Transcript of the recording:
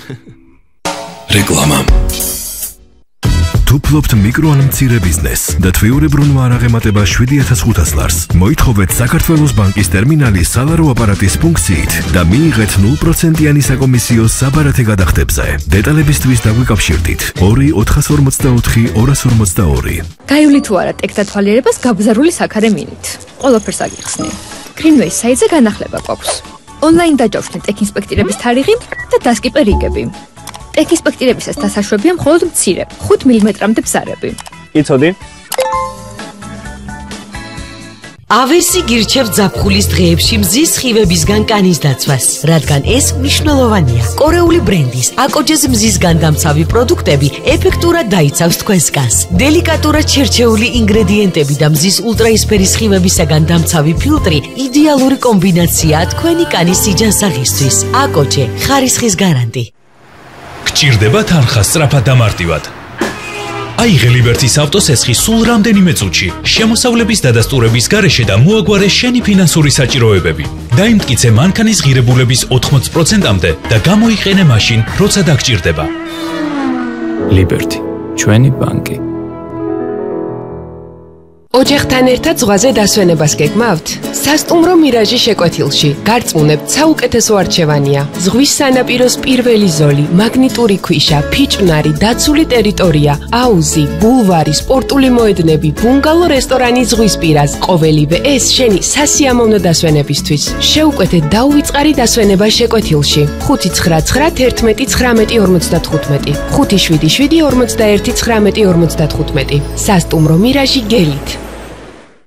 რეკლამა თუ ფლობთ მიკრო ან მცირე ბიზნესს და თვიურებრუნვა არ აღემატება 7500 ლარს, მოითხოვეთ საქართველოს ბანკის ტერმინალის სალარო აპარატის ფუნქციით და მიიღეთ 0%-იანი საკომისიო საბარათე გადახდებზე. დეტალებისთვის დაგვიკავშირდით 2-444-242. გაივლი თუ არა ტექდათვალიერებას გაბზარული საქარე მინით. ყველაფერს აგიხსნი. Greenway საიტზე განახლება გვაქვს. ონლაინ დაჯავშნით ტექინსპექტირების თარიღი და დასკიპე რიგები. ტექინსპექტირებისას დასაშვებია მხოლოდ მცირე 5 მმ-მდე ბზარები. იცოდი? ავერსი გირჩევთ ზაფხულის დღეებში მზის სხივებისგან კანის დაცვას, რადგან ეს მნიშვნელოვანია. კორეული ბრენდის აკოჯეს მზისგან დამცავი პროდუქტები ეფექტურად დაიცავს თქვენს კანს. დელიკატურად შერჩეული ინგრედიენტები და მზის ულტრაისფერი სხივებისაგან დამცავი ფილტრი იდეალური კომბინაციაა თქვენი კანის სიჯანსაღისთვის. აკოჯე, ხარისხის გარანტი. გჭირდება თანხა სწრაფად და მარტივად. აიღე ლიბერტის ავტოსესხი სულ რამდენიმე წუთში, შემოსავლების დადასტურების გარეშე და მოაგვარე შენი ფინანსური საჭიროებები. დაიმტკიცე მანქანის ღირებულების 80%-მდე და გამოიყენე მაშინ, როცა დაგჭირდება. ლიბერტი, ჩვენი ბანკი. ოჯახთან ერთად ზღვაზე დასვენებას გეგმავთ? სასტუმრო მირაჟი შეკვეთილში. გარწმუნებთ, საუკეთესო არჩევანია. ზღვის სანაპიროს პირველი ზოლი, მაგნიტური ქვიშა, ფიჭვნარი, დაცული ტერიტორია, აუზი, ბულვარი, სპორტული მოედნები, ბუნგალო რესტორანი ზღვისპირას. ყოველივე ეს შენი სასიამოვნო დასვენებისთვის. შეუკვეთეთ დაუვიწყარი დასვენება შეკვეთილში. 599111955. 577 41 19 55. სასტუმრო მირაჟი გელით.